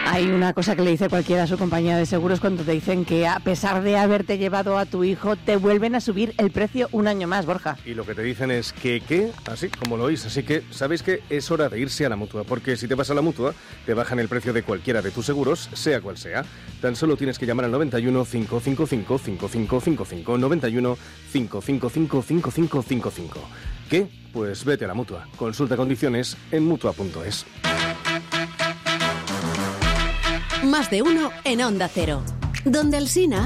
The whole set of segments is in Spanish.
Hay una cosa que le dice cualquiera a su compañía de seguros cuando te dicen que a pesar de haberte llevado a tu hijo, te vuelven a subir el precio un año más, Borja. Y lo que te dicen es que, así como lo oís, así que sabéis que es hora de irse a la Mutua, porque si te vas a la Mutua, te bajan el precio de cualquiera de tus seguros, sea cual sea. Tan solo tienes que llamar al 91 555 5555, 91 555 5555. ¿Qué? Pues vete a la Mutua. Consulta condiciones en Mutua.es. Más de uno en Onda Cero. Donde Alsina...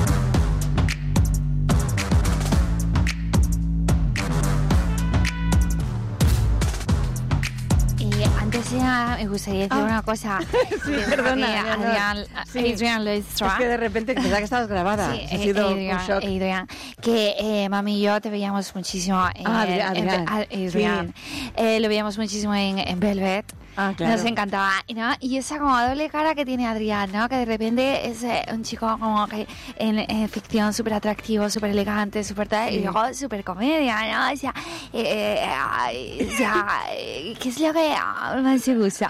Antes ya me gustaría decir una cosa. Sí, perdona. Adrián Leistra. Es que de repente pensaba que estabas grabada. Sí, Ha sido un shock. Adrián, que mami y yo te veíamos muchísimo Adrián. Lo veíamos muchísimo en Velvet. Ah, claro. Nos encantaba, ¿no? Y esa como doble cara que tiene Adrián, ¿no? Que de repente es un chico como que en ficción súper atractivo, súper elegante, súper tal, y luego súper comedia, ¿no? O sea, ¿qué es lo que más te gusta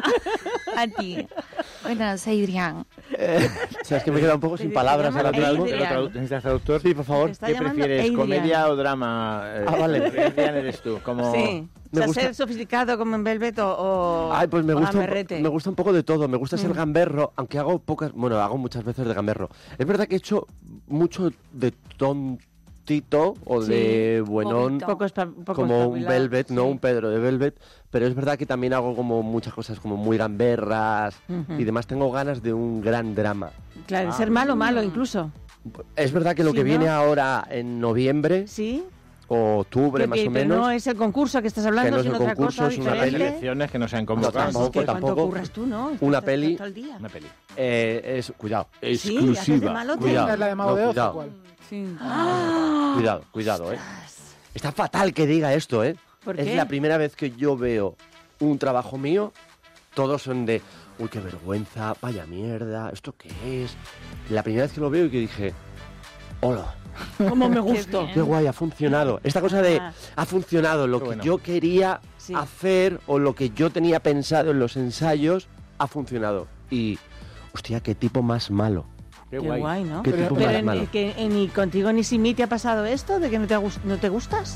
a ti? Cuéntanos, Adrián. O sea, es que me he quedado un poco sin palabras ahora mismo. ¿Necesitas traductor? Sí, por favor. Está ¿Qué llamando prefieres, Adrián. comedia o drama? Vale. Adrián eres tú. Como... Sí. Me O sea, gusta- ser sofisticado como en Velvet o Ay, pues me gusta gamberrete. un poco de todo. Me gusta ser gamberro, aunque hago muchas veces de gamberro. Es verdad que he hecho mucho de tontito o Sí. de buenón, Poco como un Velvet, no un Pedro de Velvet, pero es verdad que también hago como muchas cosas como muy gamberras y demás. Tengo ganas de un gran drama. Claro, ser malo incluso. Es verdad que lo Sí, que ¿no? viene ahora en noviembre Sí. o octubre más o Pero menos, no es el concurso que estás hablando, Que no es sino el otra concurso, cosa es una diferente. peli. Elecciones que no se han No, convocado. Es que tampoco, ¿cuánto tampoco. curras tú, no? Una Estás peli. todo el día. Una peli. es cuidado, Sí, haces de exclusiva. malote. Cuidado, ¿Es la de Mago no, de Oz o cuidado. cuál? Sí. Cuidado, Está fatal que diga esto, ¿Por Es qué? la primera vez que yo veo un trabajo mío, todos son de, uy, qué vergüenza, vaya mierda, ¿esto qué es? La primera vez que lo veo y que dije, hola, ¿Cómo me gustó? qué guay, ha funcionado. Esta cosa de, Ah. ha funcionado, lo Qué que bueno. yo quería Sí. hacer o lo que yo tenía pensado en los ensayos, ha funcionado. Y, hostia, qué tipo más malo. Qué Qué guay. guay, ¿no? Qué tipo más Pero malo. ni contigo ni sin mí te ha pasado esto de que no te gustas.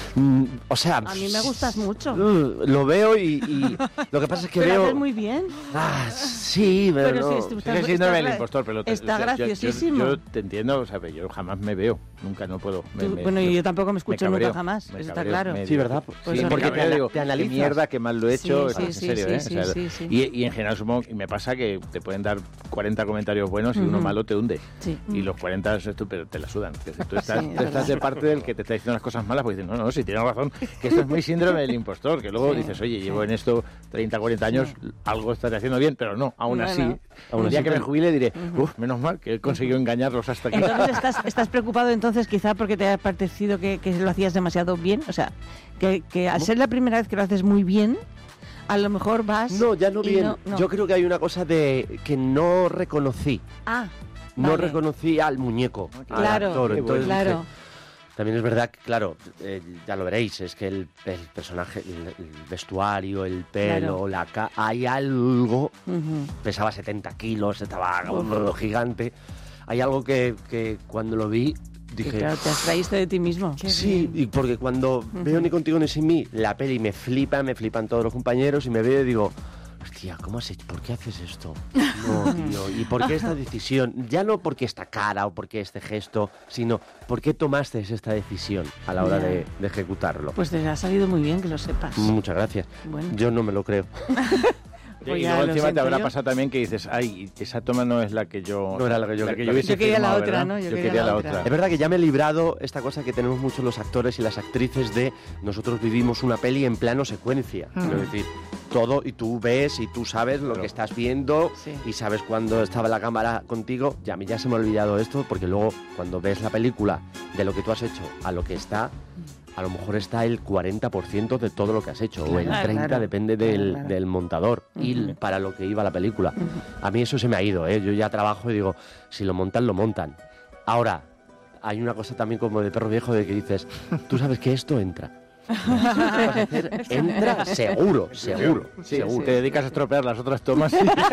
O sea, A mí me gustas mucho. Lo veo y lo que pasa es que Pero veo... haces muy bien. Ah, sí, pero, Pero no. sí, Es el síndrome del impostor, pero está o sea, graciosísimo. Yo te entiendo, o sea, pero yo jamás me veo, nunca, no puedo. Bueno, y yo tampoco me escucho nunca cabreo, jamás, me eso está cabreo, claro. me Sí, digo, ¿verdad? Pues sí, me porque cabreo, digo, te qué analizas. mierda, qué mal lo he hecho, Sí, en sí, serio, sí, ¿eh? sí, O sea, sí, sí. Y en general supongo, y me pasa que te pueden dar 40 comentarios buenos y uno malo te hunde. Sí. Y los 40 es tú, pero te la sudan. Que tú estás, Sí, es tú estás verdad. de parte del que te está diciendo las cosas malas, porque dices, no, si tienes razón, que esto es muy síndrome del impostor, que luego Sí, dices, oye, llevo en esto 30, 40 años, algo estaré haciendo bien, pero no, aún No, así, no. el día que me jubile diré, menos mal que he conseguido engañarlos hasta aquí. Entonces estás preocupado entonces quizá porque te ha parecido que lo hacías demasiado bien, o sea, que al ser la primera vez que lo haces muy bien, a lo mejor vas... No, ya no y bien. no. Yo creo que hay una cosa de que no reconocí. Ah, No vale. reconocí al muñeco, al Claro, actor. Entonces claro. dije, también es verdad que, claro, ya lo veréis, es que el personaje, el vestuario, el pelo, Claro. hay algo, Ujú. pesaba 70 kilos, estaba gigante, hay algo que cuando lo vi Que dije... claro, te has traído de ti mismo. Sí, y porque cuando veo Ni contigo ni sin mí, la peli me flipan todos los compañeros y me veo y digo, hostia, ¿cómo has hecho? ¿Por qué haces esto? No, tío, ¿y por qué esta decisión? Ya no porque esta cara o porque este gesto, sino ¿por qué tomaste esta decisión a la hora Ya. de ejecutarlo? Pues te ha salido muy bien, que lo sepas. Muchas gracias. Bueno. Yo no me lo creo. Pues y ya luego lo encima te siento habrá yo. pasado también que dices, ay, esa toma no es la que yo... No era la que yo hubiese Yo quería la firmado, otra, ¿verdad? ¿no? Yo Yo quería quería la la otra. otra. Es verdad que ya me he librado esta cosa que tenemos muchos los actores y las actrices de nosotros vivimos una peli en plano secuencia. Quiero decir, todo y tú ves y tú sabes lo que estás viendo Sí. y sabes cuando estaba la cámara contigo. Ya a mí ya se me ha olvidado esto porque luego cuando ves la película de lo que tú has hecho a lo que está, a lo mejor está el 40% de todo lo que has hecho o el Claro, 30% claro. depende Claro. del montador y para lo que iba la película. A mí eso se me ha ido, ¿eh? Yo ya trabajo y digo, si lo montan, lo montan. Ahora, hay una cosa también como de perro viejo de que dices, tú sabes que esto entra. Entra seguro. Sí, te dedicas a estropear las otras tomas.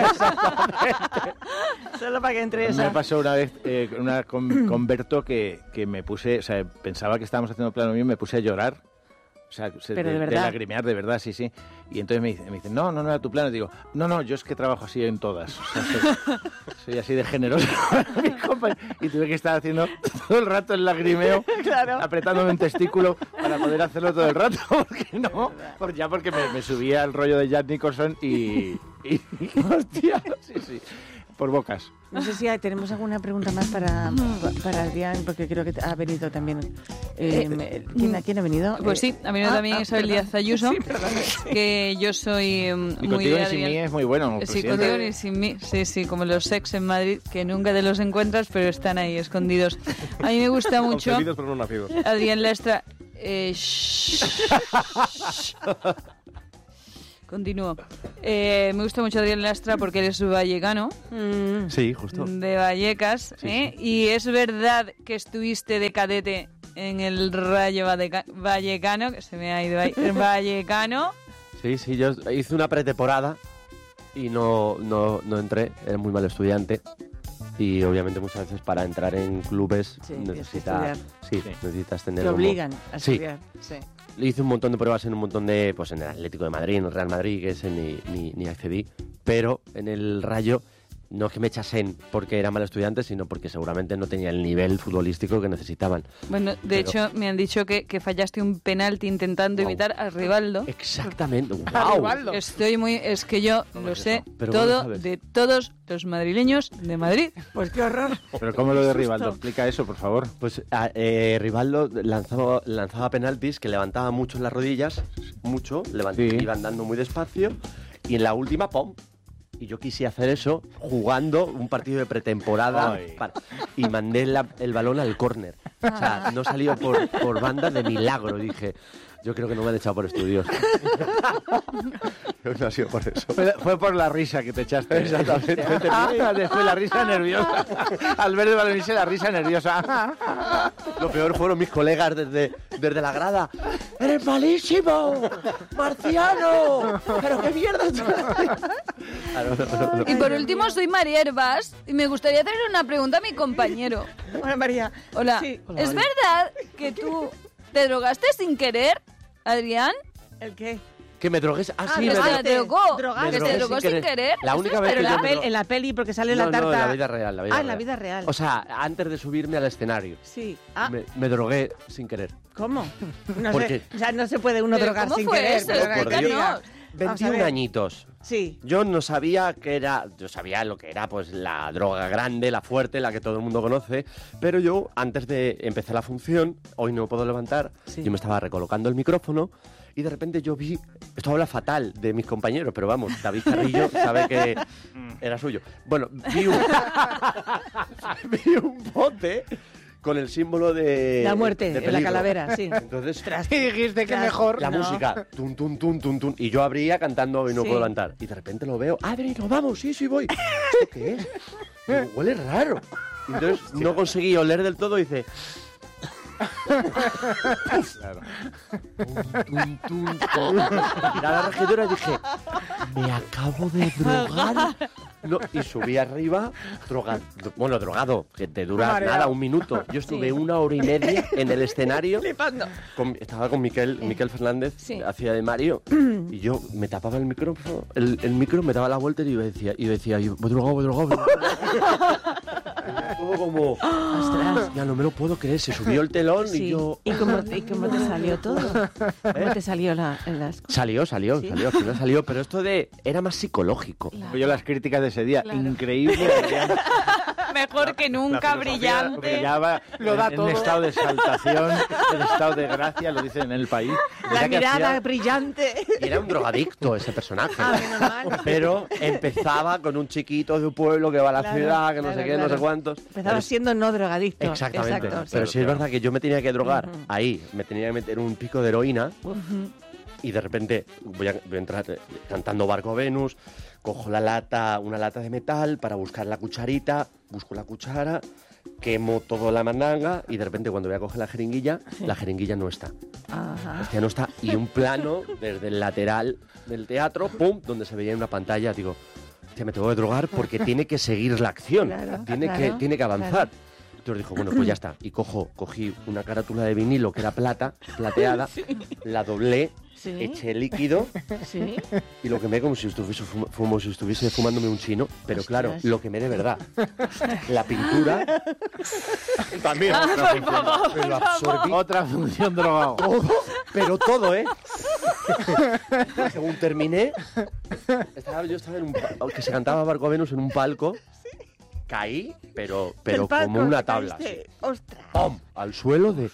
Solo para que entre esa. Me pasó una vez con Berto que me puse, o sea, pensaba que estábamos haciendo plano mío y me puse a llorar. O sea, Pero de verdad. de lagrimear, de verdad, sí. Y entonces me dice, no era tu plano. Y digo, no, yo es que trabajo así en todas. O sea, soy así de generoso. Y tuve que estar haciendo todo el rato el lagrimeo, apretándome un testículo para poder hacerlo todo el rato. Porque me subía el rollo de Jack Nicholson y hostia, sí. Por bocas. No sé si tenemos alguna pregunta más para Adrián, porque creo que ha venido también. ¿Quién ha venido? Pues sí, ha venido también Isabel Díaz Ayuso, que yo soy Y muy contigo de ni sin mí Adrián. es muy bueno. Sí, presidente. contigo ni sin mí. Sí, como los sex en Madrid, que nunca te los encuentras, pero están ahí escondidos. A mí me gusta mucho Concebidos pero no nacidos. Adrián Lastra. Continúo. Me gusta mucho Adrián Lastra porque él es vallecano, Sí, justo. de Vallecas, Sí. Y es verdad que estuviste de cadete en el Rayo Vallecano, que se me ha ido ahí, Vallecano. Sí, yo hice una pretemporada y no entré, era muy mal estudiante. Y obviamente muchas veces para entrar en clubes Sí, necesitas tener Te como- obligan a Sí. estudiar. Sí. Hice un montón de pruebas en un montón de, pues en el Atlético de Madrid, en el Real Madrid, que ese ni accedí, pero en el Rayo no es que me echasen porque era mal estudiante, sino porque seguramente no tenía el nivel futbolístico que necesitaban. Bueno, de hecho, me han dicho que fallaste un penalti intentando Wow. imitar a Rivaldo. Exactamente, wow. Es que yo lo sé Pero ¿cómo lo todo sabes? de todos los madrileños de Madrid. Pues qué horror. Pero ¿cómo lo de Rivaldo? Explica eso, por favor. Pues Rivaldo lanzaba penaltis que levantaba mucho las rodillas, Sí. iban dando muy despacio, y en la última, ¡pum! Y yo quise hacer eso jugando un partido de pretemporada Ay. y mandé el balón al córner. O sea, no salió por banda de milagro. Dije, yo creo que no me han echado por estudios. No ha sido por eso. Fue por la risa que te echaste. Exactamente. Después la risa nerviosa. Al ver el balonista, la risa nerviosa. Lo peor fueron mis colegas desde la grada. ¡Eres malísimo! ¡Marciano! ¡Pero qué mierda! Y por último, soy María Herbás y me gustaría hacerle una pregunta a mi compañero. Hola, María. Hola, Sí. ¿es verdad que tú te drogaste sin querer, Adrián? ¿El qué? Que me drogues. Sí, que me se drogué. drogó. Drogaste. Que se drogó sin querer. La única ¿Esto vez es que Pero yo verdad? me drogué. en la peli, porque sale la No, tarta. en la vida real. En la vida real. O sea, antes de subirme al escenario, Sí. me drogué sin querer. ¿Cómo? No ¿Por sé. qué? O sea, no se puede uno Pero drogar ¿cómo sin fue querer. eso? Perdona que te Explícanos. diga. Vamos a 21 ver. añitos. Sí. Yo no sabía que era... Yo sabía lo que era, pues, la droga grande, la fuerte, la que todo el mundo conoce. Pero yo, antes de empezar la función, hoy no puedo levantar, Sí. yo me estaba recolocando el micrófono y de repente yo vi... Esto habla fatal de mis compañeros, pero vamos, David Carrillo sabe que era suyo. Bueno, vi un bote con el símbolo de... La muerte, de en la peligro. calavera, sí. Entonces... Y dijiste que mejor. La No. música, tun, tun, tun, tun, tun. Y yo abría cantando y no Sí. puedo levantar. Y de repente lo veo, Adri, nos vamos, sí, voy. ¿Esto qué es? Digo, huele raro. Y entonces no conseguí oler del todo y dice... Claro. Tun, tun, tun. Miré a la regidora y dije, me acabo de drogar. No, y subí arriba, drogado, que te dura Mareado. nada, un minuto. Yo estuve 1 hora y media en el escenario. Flipando. Estaba con Miquel Fernández, Sí. hacía de Mario, y yo me tapaba el micrófono, el micro, me daba la vuelta y decía, voy drogado. Todo como, Ostras. ya no me lo puedo creer, se subió el telón Sí. y yo... ¿Y cómo te salió todo? ¿Cómo te salió las cosas? Salió, Sí. al final salió, pero esto era más psicológico. Yo las críticas de ese día, Claro. increíble. Adrián. Mejor que nunca, brillante. Brillaba Lo da en todo. estado de exaltación, en estado de gracia, lo dicen en el país. La Mira que mirada hacía- brillante. Y era un drogadicto ese personaje. Ah, menos mal. Pero empezaba con un chiquito de un pueblo que va a la Claro, ciudad, que no claro, sé qué, no claro. sé cuántos. Empezaba Pero- siendo no drogadicto. Exactamente. Exacto, Pero sí. sí es verdad que yo me tenía que drogar Ujú. ahí, me tenía que meter un pico de heroína y de repente voy a entrar cantando Barco Venus, Cojo una lata de metal para buscar la cucharita, busco la cuchara, quemo toda la mandanga y de repente cuando voy a coger la jeringuilla no está. Ajá. Hostia, no está. Y un plano desde el lateral del teatro, pum, donde se veía en una pantalla, digo, hostia, me tengo que drogar porque tiene que seguir la acción, Claro, tiene que avanzar. Entonces dijo, bueno, pues ya está. Y cogí una carátula de vinilo que era plateada, la doblé, Sí. eché líquido Sí. y lo quemé como si estuviese fumándome un chino. Pero claro, Ostras. lo quemé de verdad. La pintura también. Me lo absorbí Otra función drogado. todo, pero todo, ¿eh? Según terminé, yo estaba en un que se cantaba Barco Venus en un palco. Caí, pero Del palco, como una ¿te tabla. caíste? Sí. ¡Ostras! ¡Pum! Al suelo de...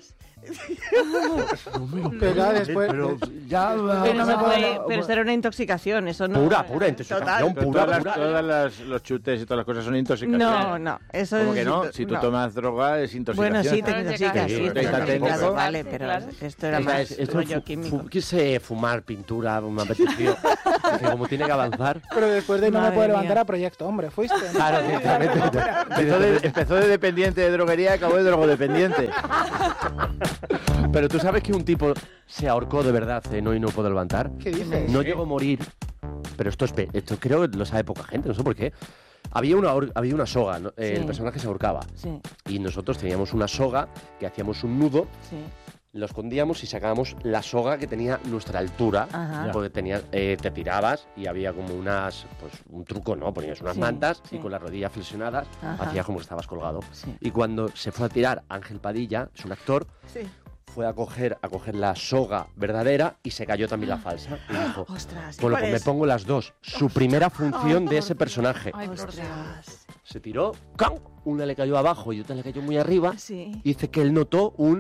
Pero ya después... Pero ya... Pero, no me eso puedo- fue- pero esto era una intoxicación, eso no... Pura intoxicación, Total. pura. Los chutes y todas las cosas son intoxicaciones. No, eso ¿Cómo es... que no? Si tú no. tomas droga es intoxicación. Bueno, sí, te Claro, intoxicas, sí, sí, sí, te está intoxicas, técnico. vale, pero Claro. esto era más Esto rollo químico. quise fumar pintura, me apeteció. Dije, como tiene que avanzar... Pero después de No me Madre puedo mía. levantar a Proyecto Hombre, ¿fuiste? Claro, directamente. Empezó de dependiente de droguería y acabó de drogodependiente. Pero tú sabes que un tipo se ahorcó de verdad y no pudo levantar. ¿Qué dices? No llegó a morir, pero esto creo que lo sabe poca gente, no sé por qué. Había una soga, ¿no? El Sí. personaje se ahorcaba. Sí, Y nosotros teníamos una soga que hacíamos un nudo, sí. lo escondíamos y sacábamos la soga que tenía nuestra altura. Ajá. Porque te tirabas y había como un truco, ¿no? Ponías unas Sí, mantas sí. y con las rodillas flexionadas Ajá. hacías como que estabas colgado. Sí. Y cuando se fue a tirar Ángel Padilla, es un actor, Sí. fue a coger la soga verdadera y se cayó también la falsa. Y dijo, Ostras, ¿y con lo cuál que me es? pongo las dos. Su primera función de ese personaje. Ay, por Dios. Ostras. Se tiró, ¡cam! Una le cayó abajo y otra le cayó muy arriba. Sí. Y dice que él notó un...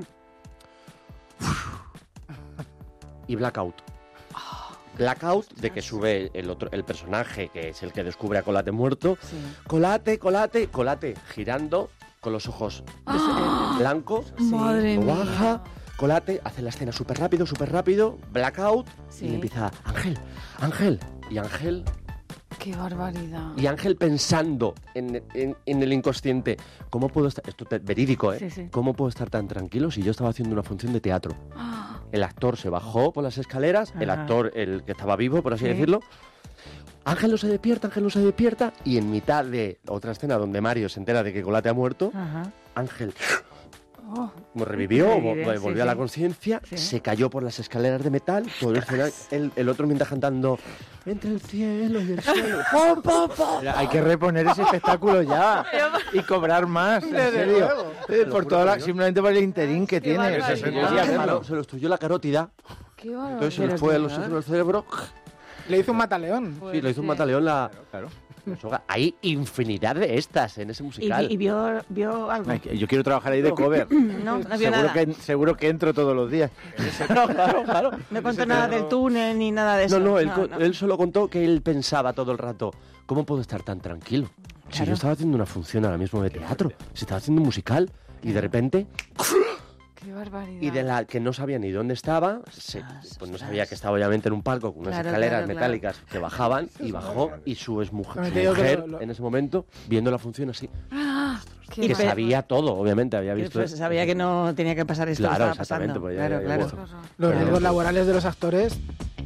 y blackout. Blackout de que sube el personaje, que es el que descubre a Colate muerto. Sí. Colate, girando con los ojos blancos. Madre Lo mía. baja, Colate, hace la escena súper rápido, blackout, Sí. y le empieza, Ángel, Qué barbaridad. y Ángel pensando en el inconsciente, ¿cómo puedo estar, esto es verídico, Sí, sí. ¿Cómo puedo estar tan tranquilo si yo estaba haciendo una función de teatro? Ah, El actor se bajó por las escaleras, el Ajá. actor, el que estaba vivo, por así Sí. decirlo, Ángel no se despierta, y en mitad de otra escena donde Mario se entera de que Colate ha muerto, Ajá. Ángel Oh. como revivió, Revive, sí, volvió a la sí. conciencia, Sí. se cayó por las escaleras de metal, todo el escenario, el otro mientras cantando entre el cielo y el suelo. ¡Pum, pum, pum! Mira, hay que reponer ese espectáculo ya y cobrar más, en Desde serio. luego. Por simplemente por el interín que tiene. barbaridad. Yo Yo sí, sí, verlo. se lo estruyó la carótida, qué barbaridad. entonces se le Pero fue qué al oxígeno del cerebro. Le hizo un mataleón. Sí, lo hizo un mataleón la Claro. soga. Hay infinidad de estas en ese musical. ¿Y vio algo? Ay, que yo quiero trabajar ahí de cover. No vio nada. Seguro que entro todos los días. Claro. No contó nada del túnel ni nada de eso. No, él solo contó que él pensaba todo el rato, ¿cómo puedo estar tan tranquilo? Si Claro. yo estaba haciendo una función ahora mismo de teatro, si estaba haciendo un musical, y de repente, Qué barbaridad. y de la que no sabía ni dónde estaba, pues no sabía que estaba obviamente en un palco con unas Claro, escaleras claro, metálicas que bajaban, y bajó, y su exmujer Pero te digo que mujer, lo- en ese momento, viendo la función así, Ah, qué que pe- sabía todo, obviamente, había Que, visto... pues, sabía que no tenía que pasar esto. que Claro, estaba exactamente, pasando. pues ya- claro, ya- claro. ya- horror. Los Claro. riesgos laborales de los actores.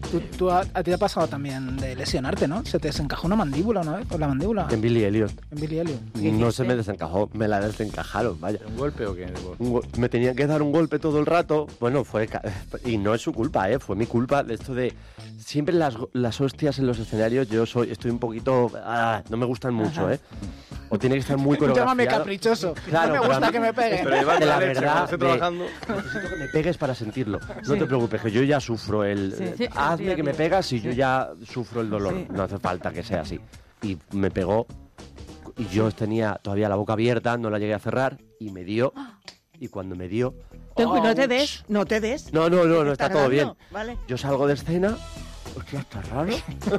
A ti te ha pasado también de lesionarte, ¿no? Se te desencajó una mandíbula una vez, o la mandíbula, En Billy Elliot. en Billy Elliot. No se me desencajó, me la desencajaron, vaya. ¿Un golpe o qué? Me tenían que dar un golpe todo el rato. Bueno, y no es su culpa, fue mi culpa de esto de siempre las hostias en los escenarios. Estoy un poquito, no me gustan mucho, o tiene que estar muy coreografiado. Llámame caprichoso. Claro, no me pero a gusta mí- que me peguen. Pero llevar De la la leche, verdad, cuando esté de- trabajando. Necesito que me pegues para sentirlo. No te preocupes, que yo ya sufro Sí. hazme que me pegas y yo Sí. ya sufro el dolor. Sí. No hace falta que sea así. Y me pegó y yo tenía todavía la boca abierta, no la llegué a cerrar y me dio. Y cuando me dio... No te des, no te des. No, está todo bien. grabando, Vale. Yo salgo de escena. Hostia, está raro.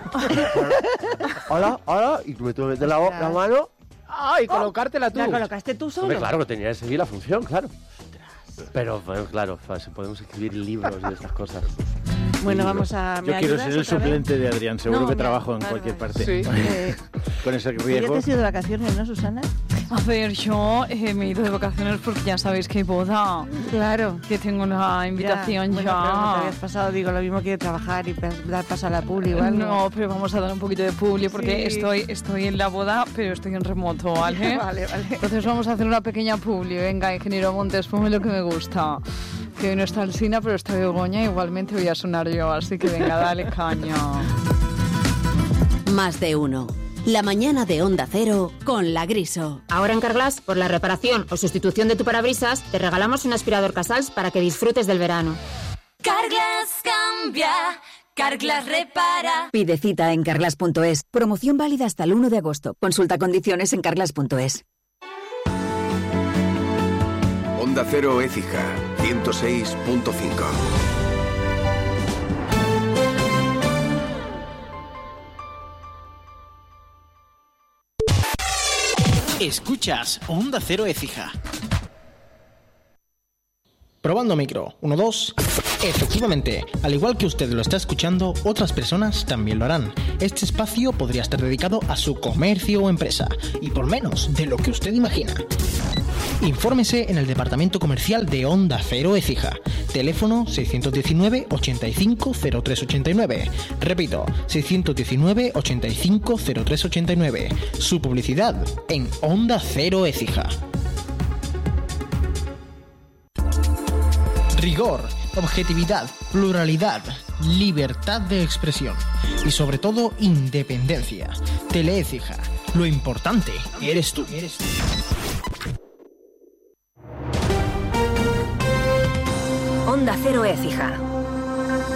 Hola, y me tuve que meter la mano. ¡Ay, colocártela tú! ¿La colocaste tú solo? Hombre, claro que tenía que seguir la función, claro. Pero, bueno, claro, podemos escribir libros de estas cosas. Bueno, vamos a... Yo quiero ser el suplente de Adrián, seguro que trabajo en vale, cualquier parte. Sí. Con ese ¿Ya riesgo. te has ido de vacaciones, no, Susana? A ver, yo me he ido de vacaciones porque ya sabéis que hay boda. Claro. Que tengo una invitación Bueno, ya. pero no te habías pasado, digo, lo mismo que trabajar y dar paso a la publi o algo. No, pero vamos a dar un poquito de publi porque Sí. estoy en la boda, pero estoy en remoto, ¿vale? Vale. Entonces vamos a hacer una pequeña publi. Venga, ingeniero Montes, ponme lo que me gusta. Que hoy no está Alsina, pero está Begoña, igualmente voy a sonar yo, así que venga, dale caña. Más de uno. La mañana de Onda Cero con La Griso. Ahora en Carglass, por la reparación o sustitución de tu parabrisas, te regalamos un aspirador Casals para que disfrutes del verano. Carglass cambia, Carglass repara. Pide cita en carglass.es. Promoción válida hasta el 1 de agosto. Consulta condiciones en carglass.es. Onda Cero Écija, 106.5. Escuchas Onda Cero Écija. Probando micro. 1, 2. Efectivamente, al igual que usted lo está escuchando, otras personas también lo harán. Este espacio podría estar dedicado a su comercio o empresa, y por menos de lo que usted imagina. Infórmese en el departamento comercial de Onda Cero Écija. Teléfono 619 85 0389. Repito, 619 85 0389. Su publicidad en Onda Cero Écija. Rigor, objetividad, pluralidad, libertad de expresión y sobre todo independencia. Teleécija, lo importante eres tú. Onda Cero Écija.